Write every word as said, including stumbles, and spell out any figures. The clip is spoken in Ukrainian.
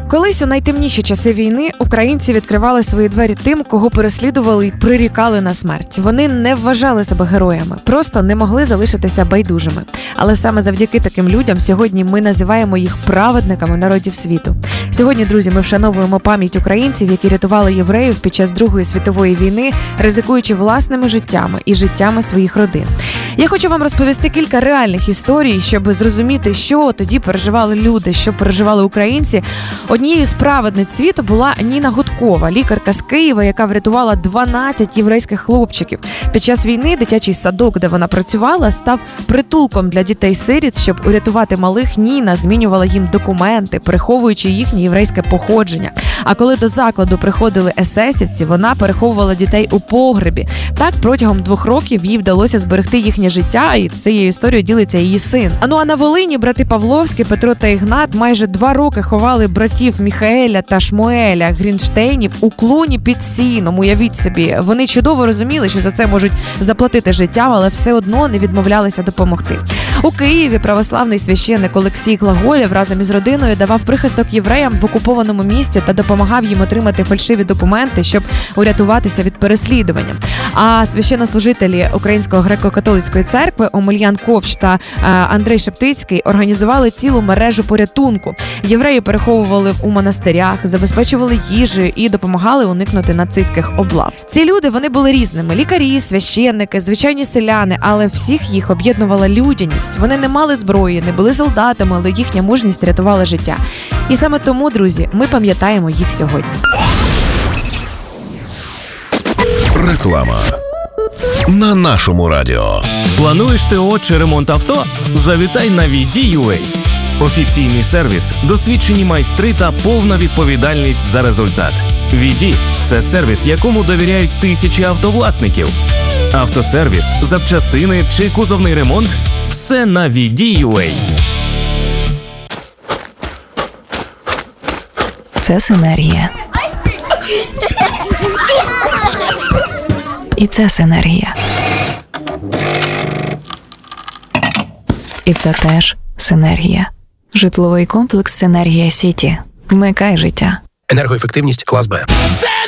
Колись у найтемніші часи війни українці відкривали свої двері тим, кого переслідували і прирікали на смерть. Вони не вважали себе героями, просто не могли залишитися байдужими. Але саме завдяки таким людям сьогодні ми називаємо їх праведниками народів світу. Сьогодні, друзі, ми вшановуємо пам'ять українців, які рятували євреїв під час Другої світової війни, ризикуючи власними життями і життями своїх родин. Я хочу вам розповісти кілька реальних історій, щоб зрозуміти, що тоді переживали люди, що переживали українці. Однією з праведниць світу була Ніна Гудкова, лікарка з Києва, яка врятувала дванадцять єврейських хлопчиків. Під час війни дитячий садок, де вона працювала, став притулком для дітей-сиріт. Щоб урятувати малих, Ніна змінювала їм документи, приховуючи їхнє єврейське походження. А коли до закладу приходили есесівці, вона переховувала дітей у погребі. Так, протягом двох років їй вдалося зберегти їхнє життя, і цією історією ділиться її син. А ну а на Волині брати Павловські, Петро та Ігнат майже два роки ховали братів Міхаеля та Шмуеля Грінштейнів у клуні під сіном. Уявіть собі, вони чудово розуміли, що за це можуть заплатити життям, але все одно не відмовлялися допомогти. У Києві православний священник Олексій Глаголєв разом із родиною давав прихисток євреям в окупованому місті та допомагав їм отримати фальшиві документи, щоб урятуватися від переслідування. А священнослужителі Української греко-католицької церкви Омельян Ковч та Андрей Шептицький організували цілу мережу порятунку. Євреї переховували у монастирях, забезпечували їжею і допомагали уникнути нацистських облав. Ці люди, вони були різними: лікарі, священники, звичайні селяни, але всіх їх об'єднувала людяність. Вони не мали зброї, не були солдатами, але їхня мужність рятувала життя. І саме тому, друзі, ми пам'ятаємо їх сьогодні. Реклама на нашому радіо. Плануєш ТО чи ремонт авто? Завітай на ві ді ю ей. Офіційний сервіс, досвідчені майстри та повна відповідальність за результат. ві ді – це сервіс, якому довіряють тисячі автовласників. Автосервіс, запчастини чи кузовний ремонт – все на ві ді ю ей. Це синергія. І це синергія. І це теж синергія. Житловий комплекс «Синергія Сіті». Вмикай життя. Енергоефективність клас Б.